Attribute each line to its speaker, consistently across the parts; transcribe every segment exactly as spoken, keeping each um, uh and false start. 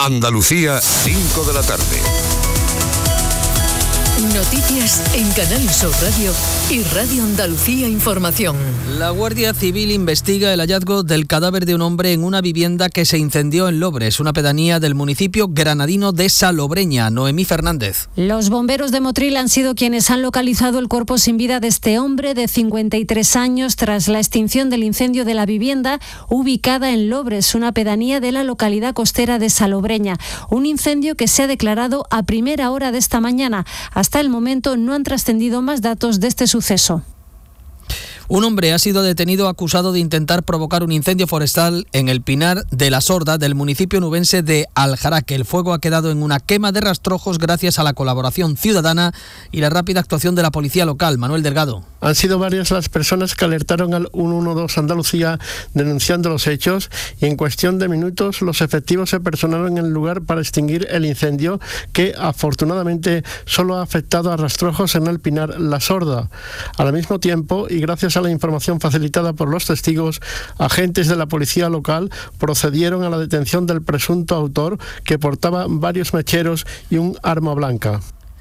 Speaker 1: Andalucía, cinco de la tarde.
Speaker 2: Noticias en Canal Sur Radio y Radio Andalucía Información.
Speaker 3: La Guardia Civil investiga el hallazgo del cadáver de un hombre en una vivienda que se incendió en Lobres, una pedanía del municipio granadino de Salobreña. Noemí Fernández.
Speaker 4: Los bomberos de Motril han sido quienes han localizado el cuerpo sin vida de este hombre de cincuenta y tres años tras la extinción del incendio de la vivienda ubicada en Lobres, una pedanía de la localidad costera de Salobreña. Un incendio que se ha declarado a primera hora de esta mañana. Hasta el momento no han trascendido más datos de este suceso.
Speaker 3: Un hombre ha sido detenido acusado de intentar provocar un incendio forestal en el Pinar de la Sorda del municipio nubense de Aljaraque. El fuego ha quedado en una quema de rastrojos gracias a la colaboración ciudadana y la rápida actuación de la policía local. Manuel Delgado.
Speaker 5: Han sido varias las personas que alertaron al ciento doce Andalucía denunciando los hechos y en cuestión de minutos los efectivos se personaron en el lugar para extinguir el incendio que afortunadamente solo ha afectado a rastrojos en el Pinar La Sorda. Al mismo tiempo y gracias a la información facilitada por los testigos, agentes de la policía local procedieron a la detención del presunto autor que portaba varios mecheros y un arma blanca.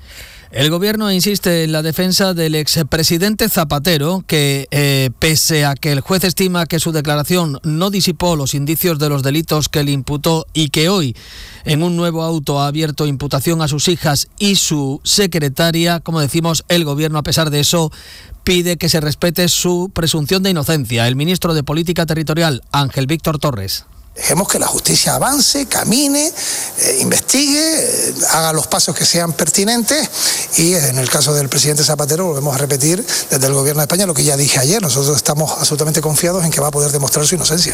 Speaker 3: El Gobierno insiste en la defensa del expresidente Zapatero, que eh, pese a que el juez estima que su declaración no disipó los indicios de los delitos que le imputó y que hoy en un nuevo auto ha abierto imputación a sus hijas y su secretaria, como decimos, el Gobierno a pesar de eso pide que se respete su presunción de inocencia. El ministro de Política Territorial, Ángel Víctor Torres.
Speaker 6: Dejemos que la justicia avance, camine, eh, investigue, eh, haga los pasos que sean pertinentes y en el caso del presidente Zapatero volvemos a repetir desde el Gobierno de España lo que ya dije ayer. Nosotros estamos absolutamente confiados en que va a poder demostrar su inocencia.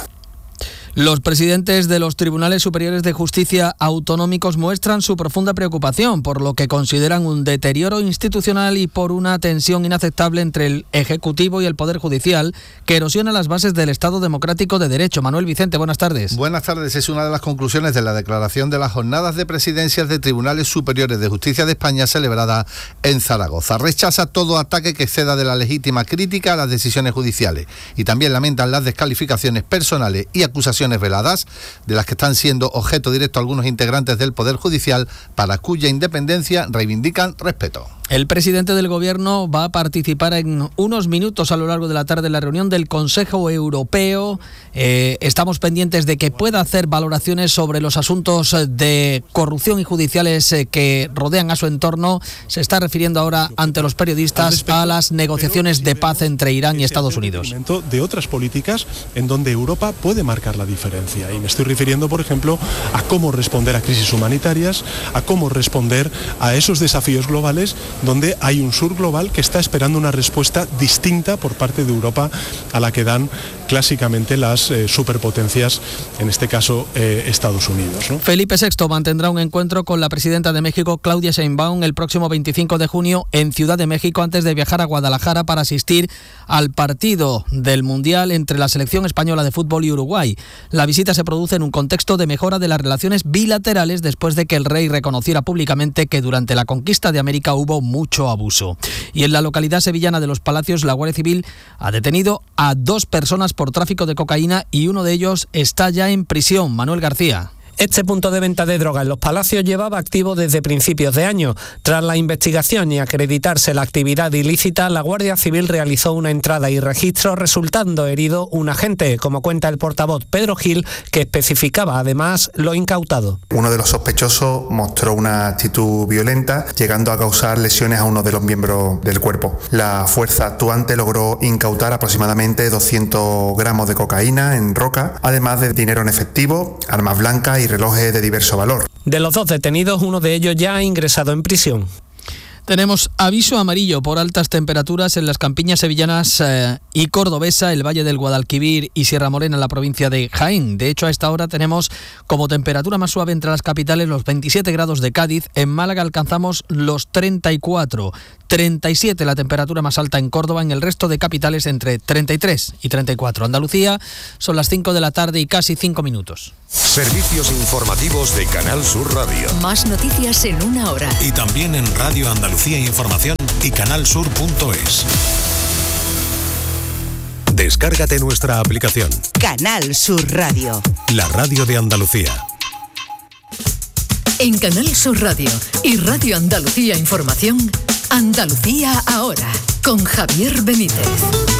Speaker 3: Los presidentes de los Tribunales Superiores de Justicia autonómicos muestran su profunda preocupación por lo que consideran un deterioro institucional y por una tensión inaceptable entre el Ejecutivo y el Poder Judicial que erosiona las bases del Estado democrático de derecho. Manuel Vicente, buenas tardes.
Speaker 7: Buenas tardes. Es una de las conclusiones de la declaración de las jornadas de presidencias de Tribunales Superiores de Justicia de España celebrada en Zaragoza. Rechaza todo ataque que exceda de la legítima crítica a las decisiones judiciales y también lamentan las descalificaciones personales y acusaciones veladas de las que están siendo objeto directo algunos integrantes del Poder Judicial para cuya independencia reivindican respeto.
Speaker 3: El presidente del Gobierno va a participar en unos minutos a lo largo de la tarde en la reunión del Consejo Europeo. Eh, estamos pendientes de que pueda hacer valoraciones sobre los asuntos de corrupción y judiciales eh, que rodean a su entorno. Se está refiriendo ahora ante los periodistas a las negociaciones de paz entre Irán y Estados Unidos.
Speaker 8: De otras políticas en donde Europa puede marcar la diferencia. Y me estoy refiriendo, por ejemplo, a cómo responder a crisis humanitarias, a cómo responder a esos desafíos globales donde hay un sur global que está esperando una respuesta distinta por parte de Europa a la que dan clásicamente las eh, superpotencias, en este caso eh, Estados Unidos, ¿no?
Speaker 3: Felipe sexto mantendrá un encuentro con la presidenta de México, Claudia Sheinbaum, el próximo veinticinco de junio en Ciudad de México antes de viajar a Guadalajara para asistir al partido del Mundial entre la selección española de fútbol y Uruguay. La visita se produce en un contexto de mejora de las relaciones bilaterales después de que el rey reconociera públicamente que durante la conquista de América hubo mucho abuso. Y en la localidad sevillana de Los Palacios, la Guardia Civil ha detenido a dos personas por tráfico de cocaína y uno de ellos está ya en prisión. Manuel García.
Speaker 9: Este punto de venta de droga en Los Palacios llevaba activo desde principios de año. Tras la investigación y acreditarse la actividad ilícita, la Guardia Civil realizó una entrada y registro, resultando herido un agente, como cuenta el portavoz Pedro Gil, que especificaba además lo incautado.
Speaker 10: Uno de los sospechosos mostró una actitud violenta, llegando a causar lesiones a uno de los miembros del cuerpo. La fuerza actuante logró incautar aproximadamente doscientos gramos de cocaína en roca, además de dinero en efectivo, armas blancas y relojes de diverso valor.
Speaker 9: De los dos detenidos, uno de ellos ya ha ingresado en prisión.
Speaker 3: Tenemos aviso amarillo por altas temperaturas en las campiñas sevillanas eh, y cordobesa, el Valle del Guadalquivir y Sierra Morena en la provincia de Jaén. De hecho, a esta hora tenemos como temperatura más suave entre las capitales los veintisiete grados de Cádiz. En Málaga alcanzamos los treinta y cuatro, treinta y siete la temperatura más alta en Córdoba. En el resto de capitales entre treinta y tres y treinta y cuatro. Andalucía, son las cinco de la tarde y casi cinco minutos.
Speaker 1: Servicios informativos de Canal Sur Radio.
Speaker 2: Más noticias en una hora.
Speaker 11: Y también en Radio Andalucía Información y canalsur punto es. Descárgate nuestra aplicación.
Speaker 12: Canal Sur Radio.
Speaker 11: La radio de Andalucía.
Speaker 2: En Canal Sur Radio y Radio Andalucía Información, Andalucía ahora, con Javier Benítez.